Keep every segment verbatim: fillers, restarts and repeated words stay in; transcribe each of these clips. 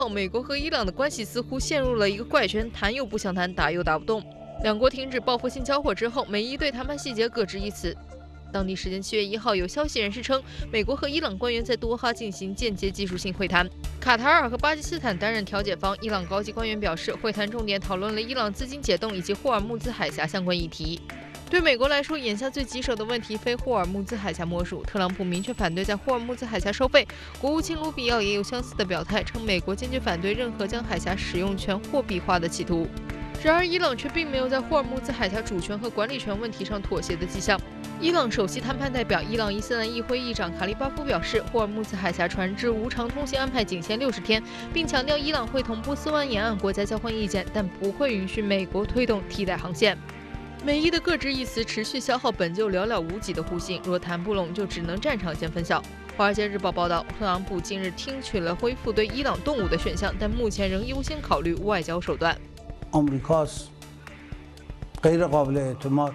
美国和伊朗的关系似乎陷入了一个怪圈，谈又不想谈，打又打不动。两国停止报复性交火之后，美伊对谈判细节各执一词。当地时间七月一号，有消息人士称，美国和伊朗官员在多哈进行间接技术性会谈，卡塔尔和巴基斯坦担任调解方。伊朗高级官员表示，会谈重点讨论了伊朗资金解冻以及霍尔木兹海峡相关议题。对美国来说，眼下最棘手的问题非霍尔木兹海峡莫属。特朗普明确反对在霍尔木兹海峡收费，国务卿卢比奥也有相似的表态，称美国坚决反对任何将海峡使用权货币化的企图。然而，伊朗却并没有在霍尔木兹海峡主权和管理权问题上妥协的迹象。伊朗首席谈判代表、伊朗伊斯兰议会议长卡利巴夫表示，霍尔木兹海峡船只无偿通行安排仅限六十天，并强调伊朗会同波斯湾沿岸国家交换意见，但不会允许美国推动替代航线。美伊的各执一词持续消耗本就寥寥无几的互信，若谈不拢，就只能战场见分晓。华尔街日报报道，特朗普近日听取了恢复对伊朗动武的选项，但目前仍优先考虑外交手段。 آمریکاست غیر قابل اعتماد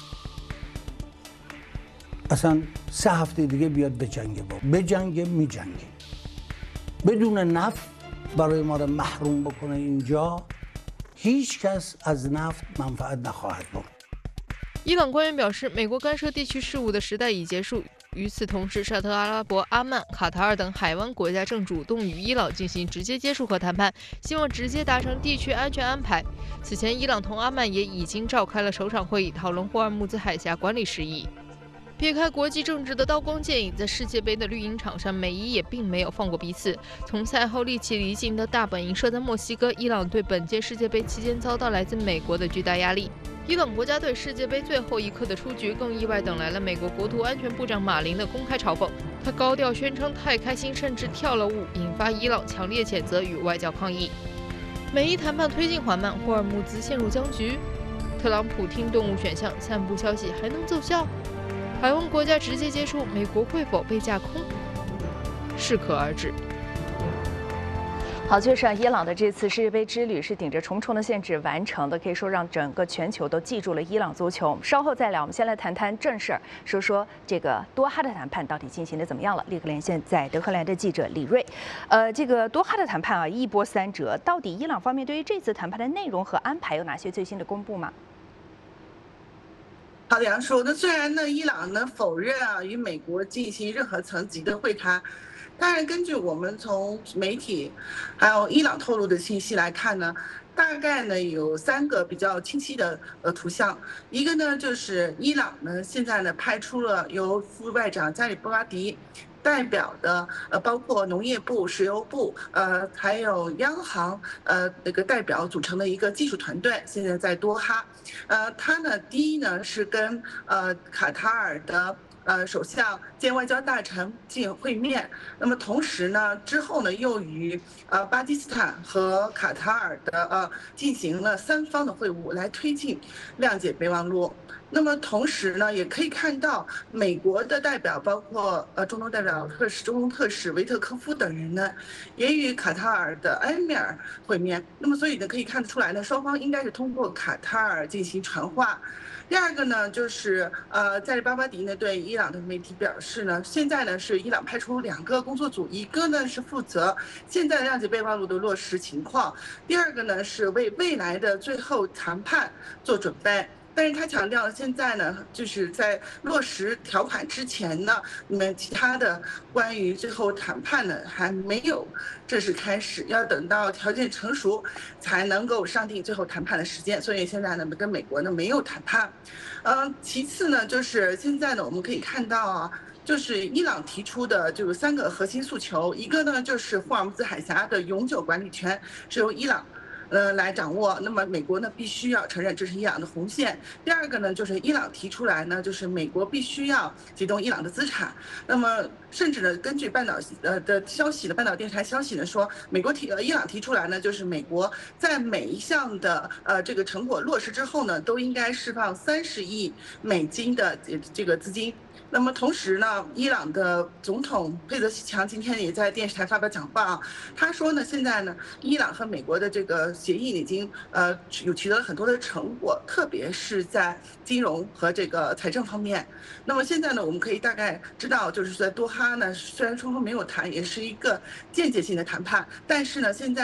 اصلا سه هفته دیگه بیاد بجنگه با بجنگه میجنگه بدون نفت برای ما رو محروم بکنه اینجا هیچ کس از نفت منفعت نخواهد برد。 伊朗官员表示，美国干涉地区事务的时代已结束。与此同时，沙特阿拉伯、阿曼、卡塔尔等海湾国家正主动与伊朗进行直接接触和谈判，希望直接达成地区安全安排。此前，伊朗同阿曼也已经召开了首场会议，讨论霍尔木兹海峡管理事宜。撇开国际政治的刀光剑影，在世界杯的绿茵场上，美伊也并没有放过彼此。从赛后力气离境的大本营设在墨西哥，伊朗对本届世界杯期间遭到来自美国的巨大压力。伊朗国家队世界杯最后一刻的出局，更意外等来了美国国土安全部长马林的公开嘲讽。他高调宣称太开心，甚至跳了舞，引发伊朗强烈谴责与外交抗议。美伊谈判推进缓慢，霍尔木兹陷入僵局。特朗普听动物选项，散布消息还能奏效？海湾国家直接接触，美国会否被架空？适可而止。 好，就是啊，伊朗的这次世界杯之旅是顶着重重的限制完成的，可以说让整个全球都记住了伊朗足球。稍后再聊，我们先来谈谈正事儿，说说这个多哈的谈判到底进行的怎么样了。立刻连线在德黑兰的记者李锐。呃，这个多哈的谈判啊，一波三折，到底伊朗方面对于这次谈判的内容和安排有哪些最新的公布吗？ 好的，杨叔。那虽然呢，伊朗呢否认啊与美国进行任何层级的会谈，当然根据我们从媒体还有伊朗透露的信息来看呢，大概呢有三个比较清晰的呃图像。一个呢就是伊朗呢现在呢派出了由副外长加里波拉迪代表的呃，包括农业部、石油部，呃，还有央行，呃，那个代表组成的一个技术团队，现在在多哈。呃，他呢，第一呢是跟呃卡塔尔的呃首相兼外交大臣进行会面，那么同时呢，之后呢又与呃巴基斯坦和卡塔尔的呃进行了三方的会晤，来推进谅解备忘录。那么同时呢，也可以看到美国的代表，包括呃中东代表特使、中东特使维特科夫等人呢，也与卡塔尔的埃米尔会面。那么所以呢，可以看得出来呢，双方应该是通过卡塔尔进行传话。第二个呢，就是呃，加里巴巴迪呢对伊朗的媒体表示呢，现在呢是伊朗派出两个工作组，一个呢是负责现在谅解备忘录的落实情况，第二个呢是为未来的最后谈判做准备。但是他强调，现在呢，就是在落实条款之前呢，你们其他的关于最后谈判呢还没有正式开始，要等到条件成熟才能够商定最后谈判的时间。所以现在呢，跟美国呢没有谈判。嗯，其次呢，就是现在呢，我们可以看到啊。就是伊朗提出的就是三个核心诉求，一个呢就是霍尔木兹海峡的永久管理权是由伊朗。呃，来掌握。那么美国呢，必须要承认这是伊朗的红线。第二个呢，就是伊朗提出来呢，就是美国必须要启动伊朗的资产。那么，甚至呢，根据半岛呃的消息的半岛电视台消息呢说，美国提呃伊朗提出来呢，就是美国在每一项的呃这个成果落实之后呢，都应该释放三十亿美金的这个资金。那么同时呢，伊朗的总统佩泽西强今天也在电视台发表讲话啊，他说呢，现在呢，伊朗和美国的这个协议已经呃有取得了很多的成果，特别是在金融和这个财政方面。那么现在呢，我们可以大概知道，就是在多哈呢，虽然双方没有谈，也是一个间接性的谈判，但是呢，现在。